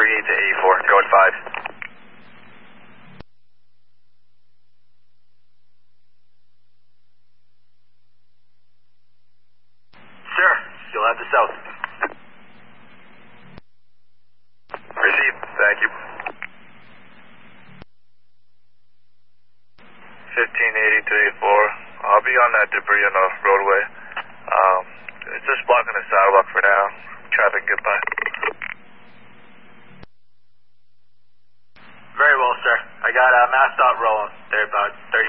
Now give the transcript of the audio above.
to 84. Go at 5. Sir, you'll have the south. Received. Thank you. 1580 to 84. I'll be on that debris on the roadway. It's just blocking the sidewalk for now. Traffic, goodbye. Very well, sir. I got Mass Dot rolling. They're about 30